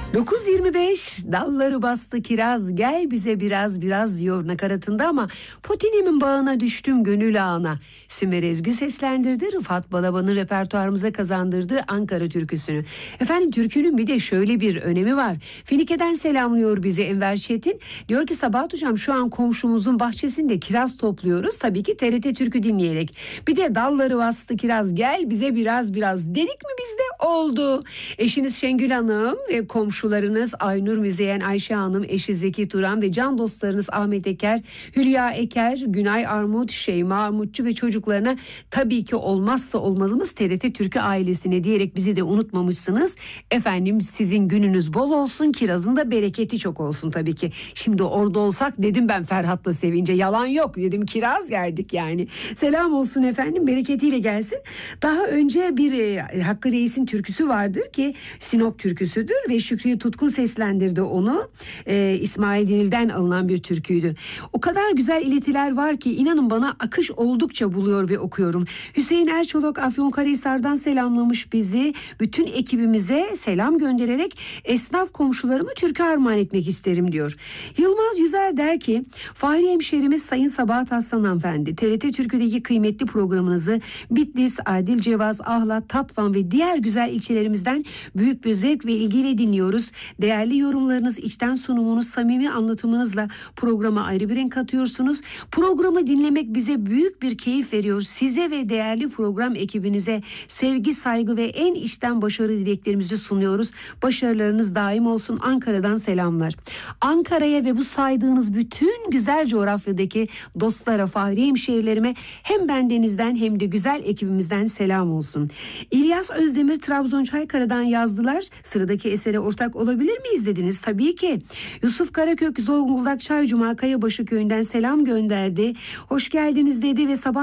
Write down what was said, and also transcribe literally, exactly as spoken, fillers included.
dokuz yirmi beş dalları bastı kiraz gel bize biraz biraz diyor nakaratında ama Potinimin bağına düştüm gönül ağına. Sümer Ezgü seslendirdi, Rıfat Balaban'ın repertuarımıza kazandırdığı Ankara türküsünü. Efendim türkünün bir de şöyle bir önemi var. Finike'den selamlıyor bizi Enver Çetin. Diyor ki Sabahat Hocam şu an komşumuzun bahçesinde kiraz topluyoruz. Tabii ki T R T türkü dinleyerek. Bir de dalları bastı kiraz gel bize biraz biraz dedik mi bizde oldu. Eşiniz Şengül Hanım ve komşularınız Aynur Müzeyyen Ayşe Hanım, eşi Zeki Turan ve can dostlarınız Ahmet Eker, Hülya Eker, Günay Armut, Şeyma Armutçu ve çocuklarına tabii ki olmazsa olmazımız T R T Türkü ailesine diyerek bizi de unutmamışsınız. Efendim sizin gününüz bol olsun, kirazın da bereketi çok olsun tabii ki. Şimdi orada olsak dedim ben Ferhat'la sevince, yalan yok dedim, kiraz yerdik yani. Selam olsun efendim, bereketiyle gelsin. Daha önce bir e, Hakkı Reis'in türküsü vardır ki Sinop türküsüdür ve Şükrü Tutkun seslendirdi onu. Ee, İsmail Dinil'den alınan bir türküydü. O kadar güzel iletiler var ki inanın bana akış oldukça buluyor ve okuyorum. Hüseyin Erçolak Afyonkarahisar'dan selamlamış bizi. Bütün ekibimize selam göndererek esnaf komşularımı türkü armağan etmek isterim diyor. Yılmaz Yüzer der ki Fahri hemşerimiz Sayın Sabahat Aslan hanımefendi, T R T Türkü'deki kıymetli programınızı Bitlis, Adil Cevaz, Ahlat, Tatvan ve diğer güzel ilçelerimizden büyük bir zevk ve ilgiyle dinliyoruz. Değerli yorumlarınız, içten sunumunuz, samimi anlatımınızla programa ayrı bir renk katıyorsunuz. Programı dinlemek bize büyük bir keyif veriyor. Size ve değerli program ekibinize sevgi, saygı ve en içten başarı dileklerimizi sunuyoruz. Başarılarınız daim olsun. Ankara'dan selamlar. Ankara'ya ve bu saydığınız bütün güzel coğrafyadaki dostlara, Fahri hemşehrilerime hem bendenizden hem de güzel ekibimizden selam olsun. İlyas Özdemir Trabzon Çaykara'dan yazdılar. Sıradaki esere ortak olabilir miyiz dediniz. Tabii ki. Yusuf Karakök Zonguldak Çaycuma Kayabaşı köyünden selam gönderdi. Hoş geldiniz dedi ve sabah